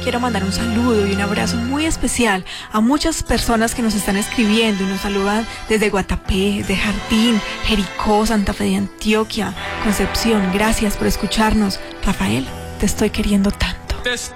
quiero mandar un saludo y un abrazo muy especial a muchas personas que nos están escribiendo y nos saludan desde Guatapé, de Jardín, Jericó, Santa Fe de Antioquia, Concepción. Gracias por escucharnos. Rafael, te estoy queriendo tanto.